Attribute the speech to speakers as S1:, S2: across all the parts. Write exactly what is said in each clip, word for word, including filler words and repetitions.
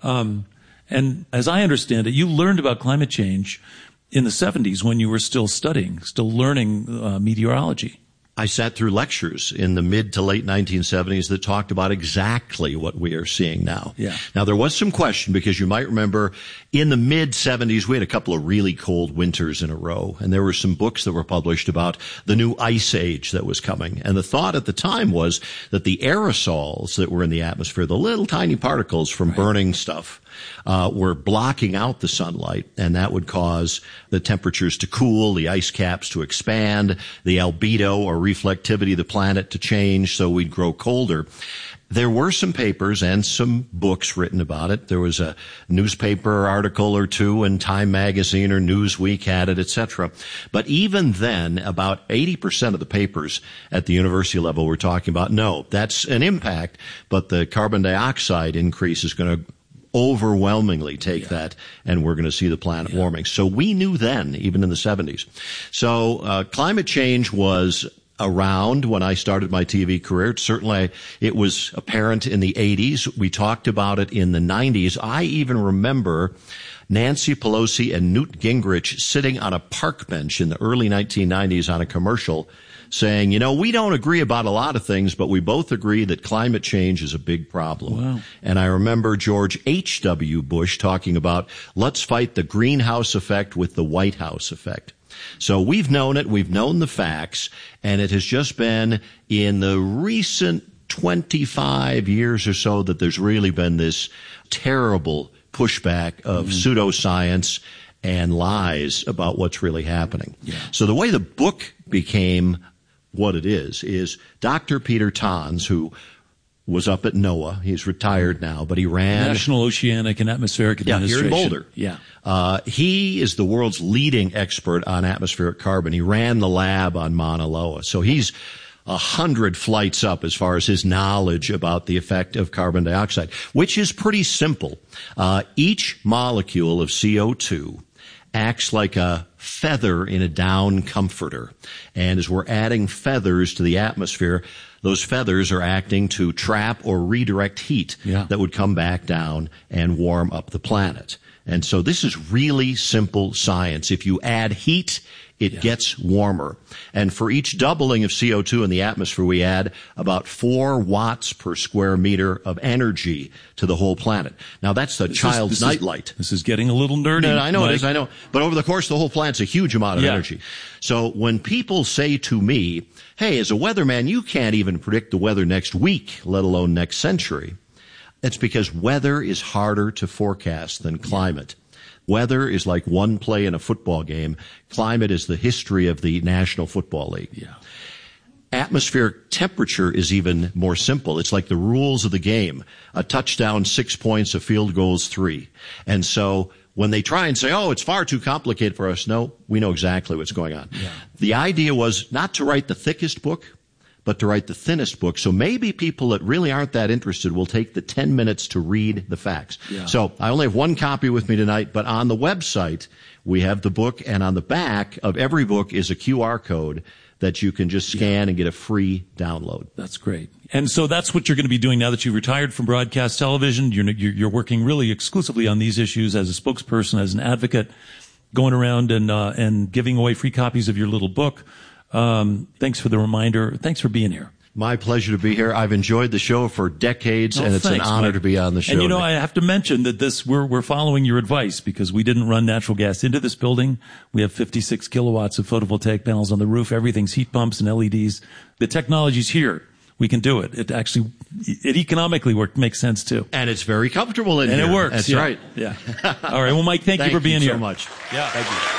S1: Um, and as I understand it, you learned about climate change in the seventies when you were still studying, still learning uh, meteorology.
S2: I sat through lectures in the mid to late nineteen seventies that talked about exactly what we are seeing now.
S1: Yeah.
S2: Now, there was some question because you might remember in the mid seventies, we had a couple of really cold winters in a row, and there were some books that were published about the new ice age that was coming. And the thought at the time was that the aerosols that were in the atmosphere, the little tiny particles from right. burning stuff, Uh, were blocking out the sunlight, and that would cause the temperatures to cool, the ice caps to expand, the albedo or reflectivity of the planet to change, so we'd grow colder. There were some papers and some books written about it. There was a newspaper article or two, and Time Magazine or Newsweek had it, et cetera. But even then, about eighty percent of the papers at the university level were talking about, no, that's an impact, but the carbon dioxide increase is going to overwhelmingly take yeah. that, and we're going to see the planet yeah. warming. So we knew then, even in the seventies. So uh, climate change was around when I started my T V career. Certainly it was apparent in the eighties. We talked about it in the nineties. I even remember Nancy Pelosi and Newt Gingrich sitting on a park bench in the early nineteen nineties on a commercial saying, you know, we don't agree about a lot of things, but we both agree that climate change is a big problem.
S1: Wow.
S2: And I remember George H W. Bush talking about, let's fight the greenhouse effect with the White House effect. So we've known it, we've known the facts, and it has just been in the recent twenty-five years or so that there's really been this terrible pushback of mm-hmm. pseudoscience and lies about what's really happening.
S1: Yeah.
S2: So the way the book became what it is, is Doctor Peter Tons, who was up at NOAA. He's retired now, but he ran
S1: National Oceanic and Atmospheric Administration.
S2: Yeah, here in Boulder.
S1: Yeah.
S2: Uh, he is the world's leading expert on atmospheric carbon. He ran the lab on Mauna Loa. So he's a hundred flights up as far as his knowledge about the effect of carbon dioxide, which is pretty simple. Uh, each molecule of C O two acts like a feather in a down comforter. And as we're adding feathers to the atmosphere, those feathers are acting to trap or redirect heat
S1: yeah.
S2: that would come back down and warm up the planet. And so this is really simple science. If you add heat, it yeah. gets warmer. And for each doubling of C O two in the atmosphere, we add about four watts per square meter of energy to the whole planet. Now, that's the
S1: this
S2: child's
S1: is, this
S2: nightlight.
S1: Is, this is getting a little nerdy.
S2: No, no, I know
S1: Mike.
S2: it is, I know. But over the course of the whole planet's a huge amount of
S1: yeah.
S2: energy. So when people say to me, hey, as a weatherman, you can't even predict the weather next week, let alone next century, it's because weather is harder to forecast than climate. Weather is like one play in a football game. Climate is the history of the National Football League.
S1: Yeah.
S2: Atmospheric temperature is even more simple. It's like the rules of the game. A touchdown, six points, a field goal is three. And so when they try and say, oh, it's far too complicated for us, no, we know exactly what's going on.
S1: Yeah.
S2: The idea was not to write the thickest book, but to write the thinnest book. So maybe people that really aren't that interested will take the ten minutes to read the facts.
S1: Yeah.
S2: So I only have one copy with me tonight, but on the website, we have the book, and on the back of every book is a Q R code that you can just scan yeah. and get a free download.
S1: That's great. And so that's what you're going to be doing now that you've retired from broadcast television. You're, you're working really exclusively on these issues as a spokesperson, as an advocate, going around and, uh, and giving away free copies of your little book. Um, thanks for the reminder. Thanks for being here.
S2: My pleasure to be here. I've enjoyed the show for decades, oh, and it's thanks, an honor Mike. to be on the show.
S1: And you know, I have to mention that this we're we're following your advice because we didn't run natural gas into this building. We have fifty-six kilowatts of photovoltaic panels on the roof. Everything's heat pumps and L E Ds. The technology's here. We can do it. It actually, it economically work, makes sense too.
S2: And it's very comfortable in
S1: and
S2: here.
S1: And it works.
S2: That's
S1: yeah.
S2: right.
S1: Yeah. All right. Well, Mike, thank,
S2: thank
S1: you for being
S2: you
S1: here.
S2: so much.
S1: Yeah.
S2: Thank you.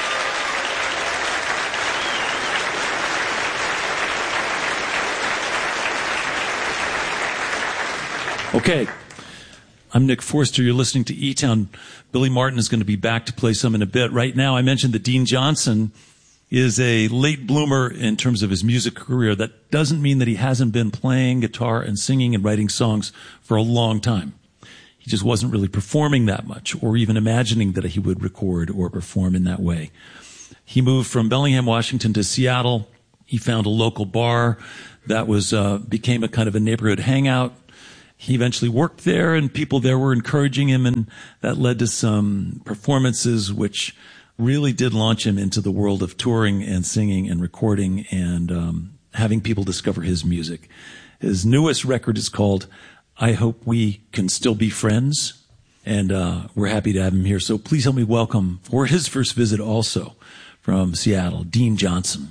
S1: Okay. I'm Nick Forster. You're listening to E-Town. Billy Martin is going to be back to play some in a bit. Right now, I mentioned that Dean Johnson is a late bloomer in terms of his music career. That doesn't mean that he hasn't been playing guitar and singing and writing songs for a long time. He just wasn't really performing that much or even imagining that he would record or perform in that way. He moved from Bellingham, Washington to Seattle. He found a local bar that was uh, became a kind of a neighborhood hangout. he eventually worked there, and people there were encouraging him, and that led to some performances which really did launch him into the world of touring and singing and recording and um, having people discover his music. His newest record is called I Hope We Can Still Be Friends, and uh, we're happy to have him here. So please help me welcome, for his first visit also, from Seattle, Dean Johnson.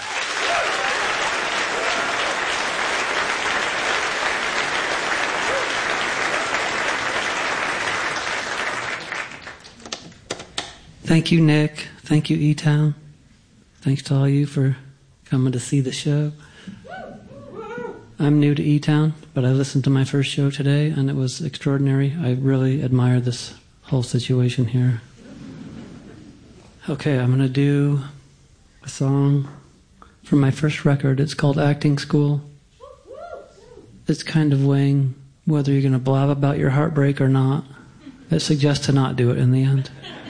S3: Thank you, Nick. Thank you, E-Town. Thanks to all you for coming to see the show. I'm new to E-Town, but I listened to my first show today, and it was extraordinary. I really admire this whole situation here. Okay, I'm going to do a song from my first record. It's called Acting School. It's kind of weighing whether you're going to blab about your heartbreak or not. It suggests to not do it in the end.